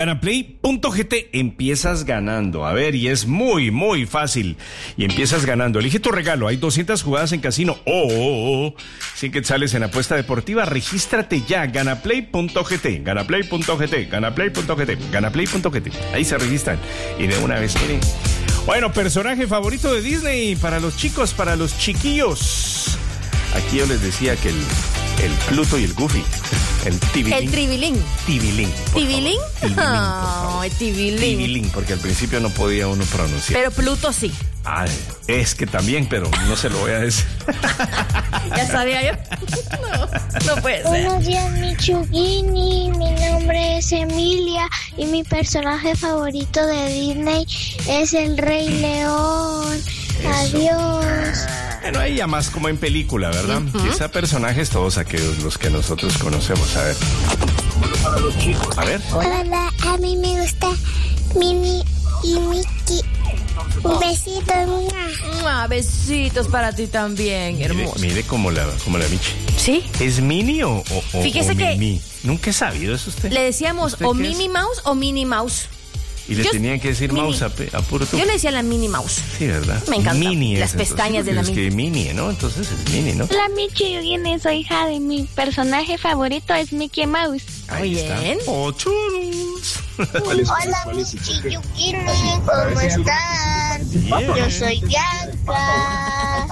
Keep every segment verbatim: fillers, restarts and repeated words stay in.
Ganaplay punto g t, empiezas ganando. A ver, y es muy, muy fácil. Y empiezas ganando. Elige tu regalo. Hay doscientas jugadas en casino. Oh, oh, oh. cien quetzales en apuesta deportiva. Regístrate ya. Ganaplay punto g t. Ganaplay punto g t. Ganaplay punto g t. Ganaplay punto g t. Ahí se registran. Y de una vez, miren. Bueno, personaje favorito de Disney para los chicos, para los chiquillos. Aquí yo les decía que el, el Pluto y el Goofy. El tibilín. El tribilín. Tibilín. ¿Tibilín? Oh, el tibilín. Tibilín, porque al principio no podía uno pronunciar. Pero Pluto sí. Ay, es que también, pero no se lo voy a decir. Ya sabía yo. No, no puede ser. Buenos días, mi Chugini. Mi nombre es Emilia y mi personaje favorito de Disney es el Rey León. Eso. Adiós. Bueno, ahí ya más como en película, ¿verdad? Uh-huh. Quizá personajes todos aquellos los que nosotros conocemos. A ver. Para los chicos. A ver. Hola, a mí me gusta Minnie y Mickey. Un besito, ah, besitos para ti también, hermoso. Mire, mire como la, como la Michi. ¿Sí? ¿Es Minnie o, o, Fíjese o que Mimi? Nunca he sabido eso usted. Le decíamos o Minnie Mouse o Minnie Mouse. Y le yo, tenían que decir mini. mouse a, a puro tú. Yo le decía la Minnie Mouse. Sí, ¿verdad? Me encanta. Mini las es, pestañas entonces, de la Mini. Es que Mini, ¿no? Entonces es Mini, ¿no? Hola, Michi Yugini, soy hija de mi personaje favorito es Mickey Mouse. Ahí Muy está. bien. Oh, churros. Hola, Michi Yugini, ¿cómo están? Yeah. Yo soy Bianca.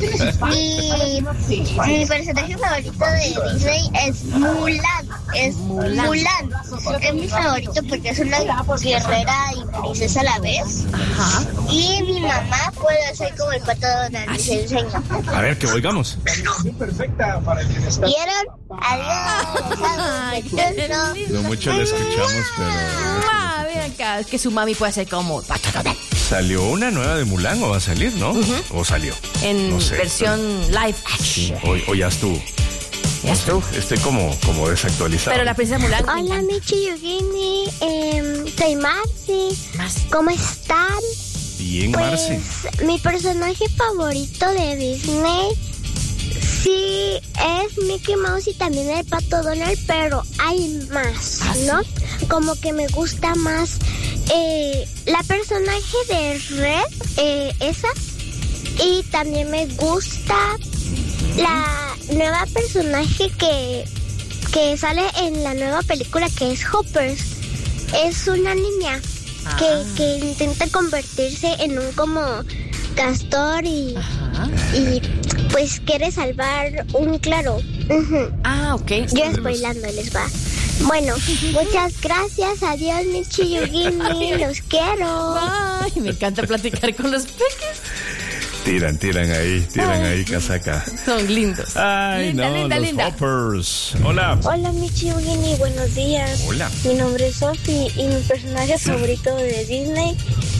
Mi, mi personaje favorito de Disney es Mulan. Es Mulan. Mulan. Es mi favorito porque es una guerrera y princesa a la vez. Ajá. Y mi mamá puede ser como el pato Donald, y se enseña. A ver, que oigamos. ¿Vieron? Adiós. No mucho le escuchamos, pero... Ah, vean acá, que su mami puede ser como pato Donald. Salió una nueva de Mulan o va a salir, ¿no? Uh-huh. O salió. En no sé, versión pero... live action. Sí, o, o ya estuvo. Ya estuvo. Estoy como, como desactualizado. Pero la princesa Mulan. Hola, Michi Yugini. Eh, soy Marcy. Marcy. ¿Cómo están? Bien, pues, Marcy. Mi personaje favorito de Disney sí es Mickey Mouse y también el pato Donald, pero hay más, ¿Ah, ¿no? Sí? Como que me gusta más eh, la personaje de Red, eh, esa, y también me gusta la nueva personaje que, que sale en la nueva película que es Hoppers. Es una niña ah. que, que intenta convertirse en un como castor y, y pues quiere salvar un claro. Uh-huh. Ah, ok. Yo spoilándoles va. Bueno, muchas gracias. Adiós, Michi Yugini. Los quiero. Ay, me encanta platicar con los peques. Tiran, tiran ahí, tiran Ay, ahí casaca. Son lindos. Ay, linda, no, linda, los linda. Hoppers. Hola. Hola, Michi Yugini, buenos días. Hola. Mi nombre es Sophie y mi personaje favorito de Disney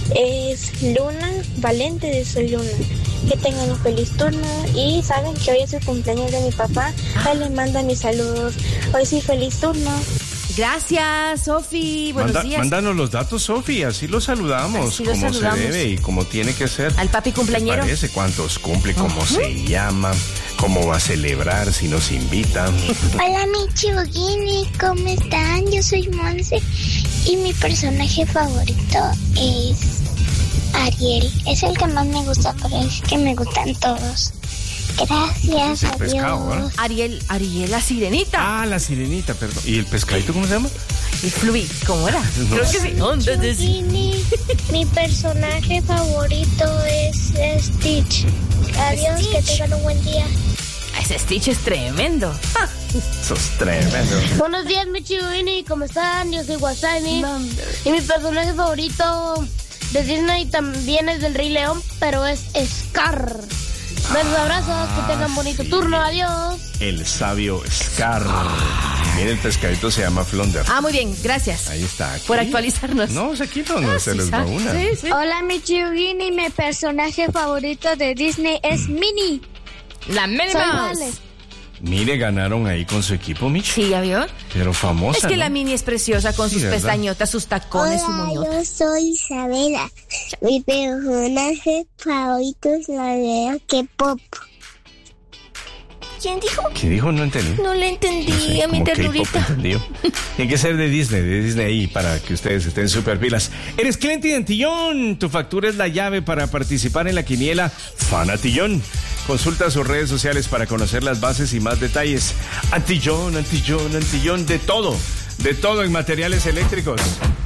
es Luna, Valente de Soy Luna. Que tengan un feliz turno y saben que hoy es el cumpleaños de mi papá. Él le manda mis saludos. Hoy sí, feliz turno. Gracias, Sofi. Buenos Manda, días. Mándanos los datos, Sofi, así los saludamos, así los como saludamos. se debe y como tiene que ser. Al papi cumpleañero. Parece cuántos cumple, cómo uh-huh. se llama, cómo va a celebrar, si nos invita. Hola, Michi Yugini, ¿cómo están? Yo soy Monse y mi personaje favorito es Ariel. Es el que más me gusta, pero es que me gustan todos. Gracias, adiós. Pescado, ¿eh? Ariel, Ariel, la sirenita. Ah, la sirenita, perdón. ¿Y el pescadito cómo se llama? El Fluid, ¿cómo era? No. Creo que sí. ¿Dónde Chugini, mi personaje favorito es Stitch. Adiós, Stitch. Que tengan un buen día. Ese Stitch es tremendo. Ah. Sos tremendo. Buenos días, mi Chugini, ¿cómo están? Yo soy Wasabi. No. Y mi personaje favorito de Disney también es del Rey León, pero es Scar. Besos, abrazos, ah, que tengan bonito sí. turno, adiós. El sabio Scar. Ah. Mira, el pescadito se llama Flounder. Ah, muy bien, gracias. Ahí está. Aquí. Por actualizarnos. No, aquí no, no ah, se sí, les va una. Sí, sí. Hola, mi Chugini, mi personaje favorito de Disney es Minnie. La Minnie Mouse. Vale. Mire, ganaron ahí con su equipo, Michi. Sí, ¿ya vio? Pero famosa, Es que ¿no? la Minnie es preciosa con sí, sus ¿verdad? Pestañotas, sus tacones, Hola, su muñoca. Yo soy Isabela. Mi personaje favorito es la de K-pop. ¿Quién dijo? ¿Qué dijo? No entendí. No le entendí No sé, a mi como K-pop ternurita. entendido. Tiene que ser de Disney, de Disney ahí, para que ustedes estén súper pilas. Eres cliente de Antillón. Tu factura es la llave para participar en la quiniela Fanatillón. Consulta sus redes sociales para conocer las bases y más detalles. Antillón, Antillón, Antillón, de todo. De todo en materiales eléctricos.